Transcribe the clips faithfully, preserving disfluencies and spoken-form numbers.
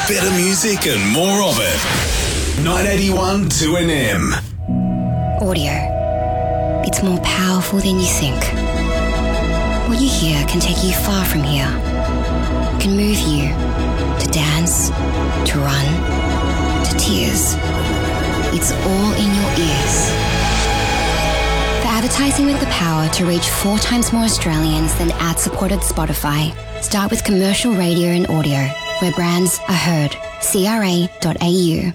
better music and more of it. nine eighty-one two N M. Audio. It's more powerful than you think. What you hear can take you far from here. It can move you to dance, to run, to tears. It's all in your ears. For advertising with the power to reach four times more Australians than ad-supported Spotify, start with commercial radio and audio, where brands are heard. C R A dot A U.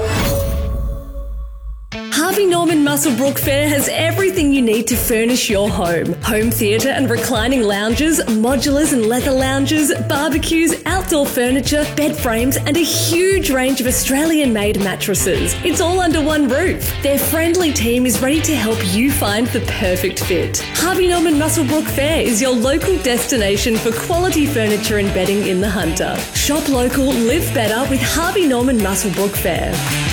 Harvey Norman Muswellbrook Fair has everything you need to furnish your home. Home theatre and reclining lounges, modulars and leather lounges, barbecues, outdoor furniture, bed frames and a huge range of Australian-made mattresses. It's all under one roof. Their friendly team is ready to help you find the perfect fit. Harvey Norman Muswellbrook Fair is your local destination for quality furniture and bedding in the Hunter. Shop local, live better with Harvey Norman Muswellbrook Fair.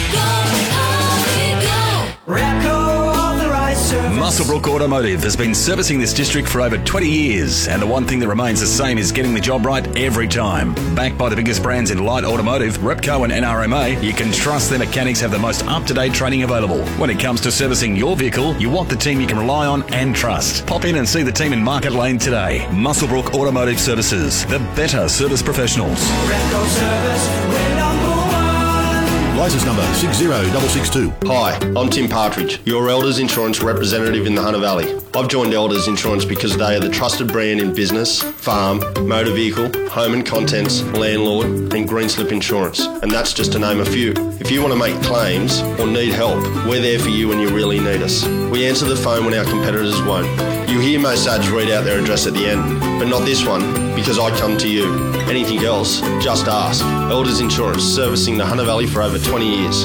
Muswellbrook Automotive has been servicing this district for over twenty years, and the one thing that remains the same is getting the job right every time. Backed by the biggest brands in light automotive, Repco and N R M A, you can trust their mechanics have the most up-to-date training available. When it comes to servicing your vehicle, you want the team you can rely on and trust. Pop in and see the team in Market Lane today. Muswellbrook Automotive Services, the better service professionals. Repco Service, we're number one. Licence number six zero six six two. Hi, I'm Tim Partridge, your Elders Insurance representative in the Hunter Valley. I've joined Elders Insurance because they are the trusted brand in business, farm, motor vehicle, home and contents, landlord and green slip insurance. And that's just to name a few. If you want to make claims or need help, we're there for you when you really need us. We answer the phone when our competitors won't. You hear most ads read out their address at the end, but not this one, because I come to you. Anything else, just ask. Elders Insurance, servicing the Hunter Valley for over twenty years.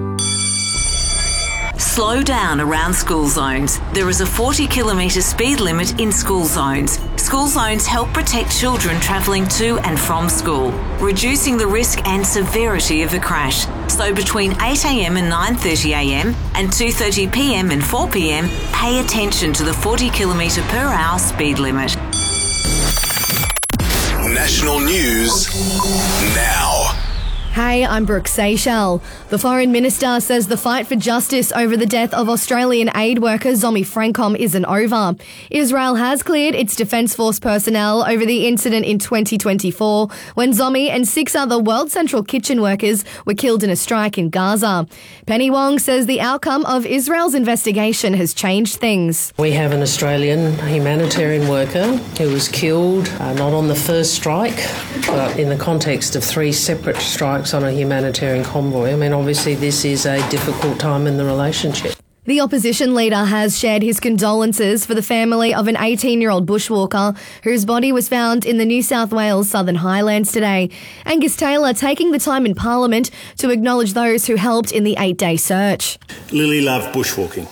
Slow down around school zones. There is a forty kilometre speed limit in school zones. School zones help protect children travelling to and from school, reducing the risk and severity of a crash. So between eight a m and nine thirty a m and two thirty p m and four p m, pay attention to the forty kilometre per hour speed limit. National news now. Hey, I'm Brooke Seychelles. The Foreign Minister says the fight for justice over the death of Australian aid worker Zomi Frankom isn't over. Israel has cleared its Defence Force personnel over the incident in twenty twenty-four when Zomi and six other World Central Kitchen workers were killed in a strike in Gaza. Penny Wong says the outcome of Israel's investigation has changed things. We have an Australian humanitarian worker who was killed uh, not on the first strike, but in the context of three separate strikes on a humanitarian convoy. I mean, obviously this is a difficult time in the relationship. The opposition leader has shared his condolences for the family of an eighteen-year-old bushwalker whose body was found in the New South Wales Southern Highlands today. Angus Taylor taking the time in Parliament to acknowledge those who helped in the eight-day search. Lily loved bushwalking,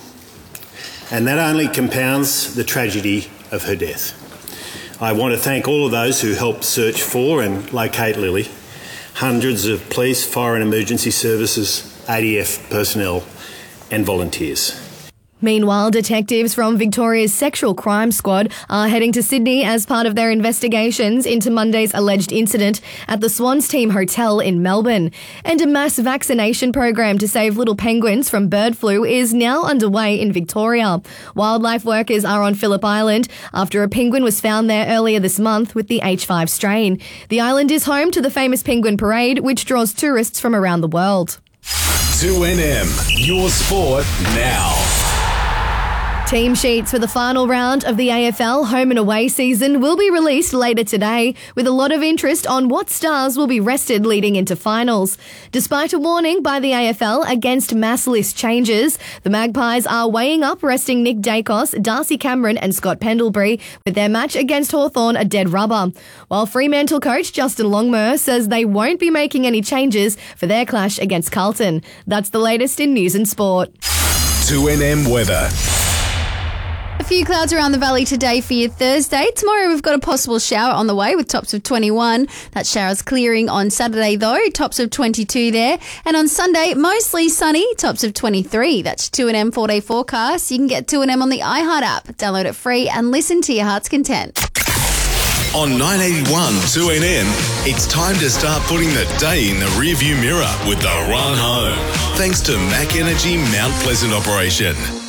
and that only compounds the tragedy of her death. I want to thank all of those who helped search for and locate Lily. Hundreds of police, fire and emergency services, A D F personnel and volunteers. Meanwhile, detectives from Victoria's Sexual Crime Squad are heading to Sydney as part of their investigations into Monday's alleged incident at the Swans Team Hotel in Melbourne. And a mass vaccination program to save little penguins from bird flu is now underway in Victoria. Wildlife workers are on Phillip Island after a penguin was found there earlier this month with the H five strain. The island is home to the famous Penguin Parade, which draws tourists from around the world. two N M, your sport now. Team sheets for the final round of the A F L home and away season will be released later today, with a lot of interest on what stars will be rested leading into finals. Despite a warning by the A F L against mass list changes, the Magpies are weighing up resting Nick Dacos, Darcy Cameron and Scott Pendlebury, with their match against Hawthorn a dead rubber. While Fremantle coach Justin Longmuir says they won't be making any changes for their clash against Carlton. That's the latest in news and sport. two N M weather. A few clouds around the valley today for your Thursday. Tomorrow we've got a possible shower on the way with tops of twenty-one. That shower's clearing on Saturday though, tops of twenty-two there. And on Sunday, mostly sunny, tops of twenty-three. That's two N M four-day forecast. You can get two N M on the iHeart app. Download it free and listen to your heart's content. On nine eighty-one two N M, it's time to start putting the day in the rearview mirror with the run home. Thanks to Mac Energy Mount Pleasant operation.